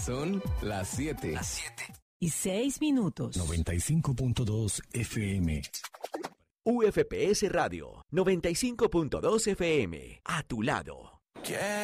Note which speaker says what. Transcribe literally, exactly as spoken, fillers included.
Speaker 1: Son las siete.
Speaker 2: Las siete.
Speaker 3: Y seis minutos.
Speaker 1: noventa y cinco punto dos F M.
Speaker 4: U F P S Radio, noventa y cinco punto dos F M. A tu lado.
Speaker 2: Yeah.